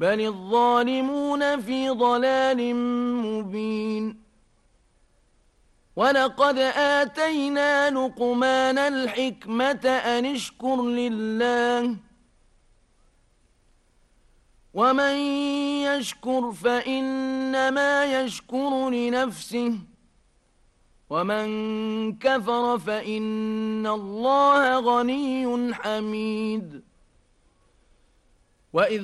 بل الظالمون في ضلال مبين ولقد آتينا لقمان الحكمة أن اشكر لله ومن يشكر فإنما يشكر لنفسه ومن كفر فإن الله غني حميد وإذ